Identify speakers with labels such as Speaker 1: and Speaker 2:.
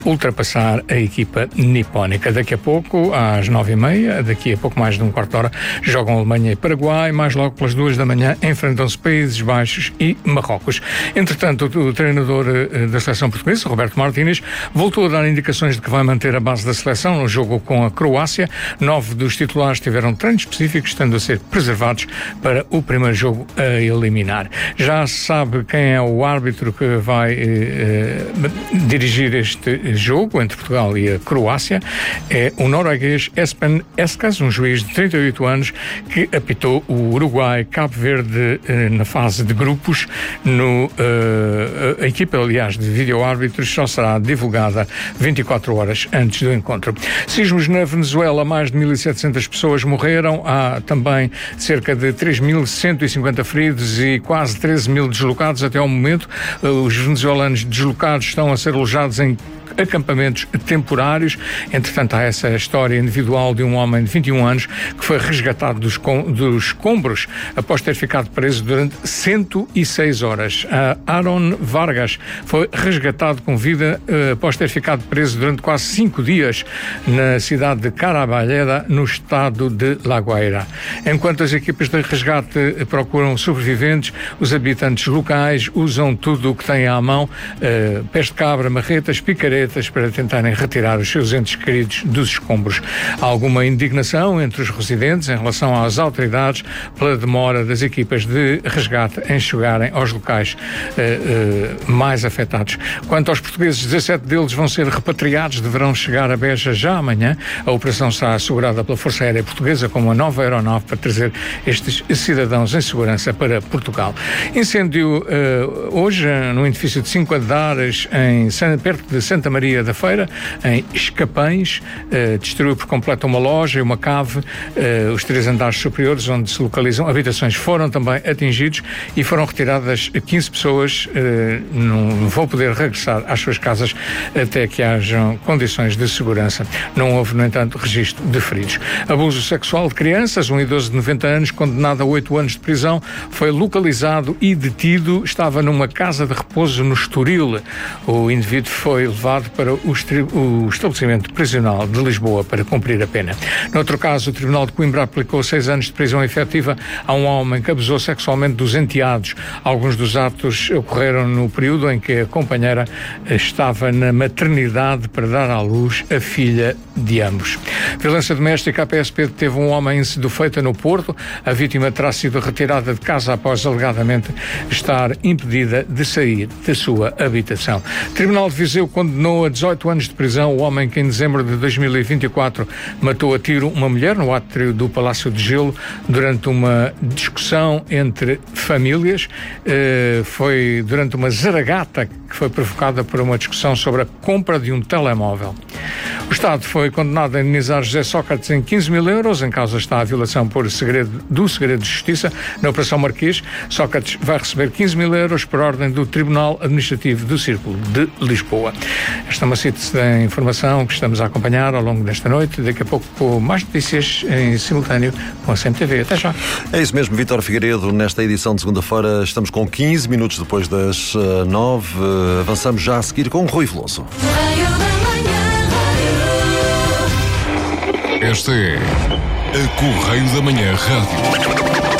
Speaker 1: ultrapassar a equipa nipónica. Daqui a pouco, às 9h30, daqui a pouco mais de um quarto de hora, jogam Alemanha e Paraguai, mais logo pelas 2 da manhã enfrentam-se Países Baixos e Marrocos. Entretanto, o treinador da seleção portuguesa, Roberto Martínez, voltou a dar indicações de que vai manter a base da seleção no jogo com a Croácia. 9 dos titulares tiveram treinos específicos, estando a ser preservados para o primeiro jogo a eliminar. Já se sabe quem é o árbitro que vai dirigir este jogo entre Portugal e a Croácia. É o norueguês Espen Eskas, um juiz de 38 anos que apitou o Uruguai, Cabo Verde na fase de grupos. A equipa, aliás, de vídeo-árbitros só será divulgada 24 horas antes do encontro. Sismos na Venezuela, mais de 1.700 pessoas morreram. Há também cerca de 3.150 feridos e quase 13.000 deslocados até ao momento. Os venezuelanos deslocados estão a ser alojados em acampamentos temporários. Entretanto, há essa história individual de um homem de 21 anos que foi resgatado dos escombros após ter ficado preso durante 106 horas. Aaron Vargas foi resgatado com vida após ter ficado preso durante quase 5 dias na cidade de Carabalheda, no estado de La Guaira. Enquanto as equipas de resgate procuram sobreviventes, os habitantes locais usam tudo o que têm à mão, pés de cabra, marretas, picaretas, para tentarem retirar os seus entes queridos dos escombros. Há alguma indignação entre os residentes em relação às autoridades pela demora das equipas de resgate em chegarem aos locais mais afetados. Quanto aos portugueses, 17 deles vão ser repatriados, deverão chegar a Beja já amanhã. A operação será assegurada pela Força Aérea Portuguesa com uma nova aeronave para trazer estes cidadãos em segurança para Portugal. Incêndio hoje no edifício de 5 andares perto de Santa Maria da Feira, em Escapães, destruiu por completo uma loja e uma cave. Os 3 andares superiores onde se localizam habitações foram também atingidos e foram retiradas 15 pessoas. Não vão poder regressar às suas casas até que hajam condições de segurança. Não houve, no entanto, registro de feridos. Abuso sexual de crianças. Um idoso de 90 anos, condenado a 8 anos de prisão, foi localizado e detido. Estava numa casa de repouso no Estoril. O indivíduo foi levado para o estabelecimento prisional de Lisboa para cumprir a pena. Noutro caso, o Tribunal de Coimbra aplicou 6 anos de prisão efetiva a um homem que abusou sexualmente dos enteados. Alguns dos atos ocorreram no período em que a companheira estava na maternidade para dar à luz a filha de ambos. Violência doméstica. A PSP deteve um homem em Sedufeita, no Porto. A vítima terá sido retirada de casa após alegadamente estar impedida de sair da sua habitação. O Tribunal de Viseu condenou a 18 anos de prisão o homem que em dezembro de 2024 matou a tiro uma mulher no átrio do Palácio de Gelo durante uma discussão entre famílias. Foi durante uma zaragata que foi provocada por uma discussão sobre a compra de um telemóvel. O Estado foi condenado a indenizar José Sócrates em 15.000 euros. Em causa está a violação por do segredo de justiça na Operação Marquês. Sócrates vai receber 15.000 euros por ordem do Tribunal Administrativo do Círculo de Lisboa. Esta é uma síntese da informação que estamos a acompanhar ao longo desta noite. Daqui a pouco com mais notícias em simultâneo com a CMTV. Até já.
Speaker 2: É isso mesmo, Vítor Figueiredo. Nesta edição de segunda-feira estamos com 15 minutos depois das 9. Avançamos já a seguir com Rui Veloso.
Speaker 3: Esta é a Correio da Manhã Rádio.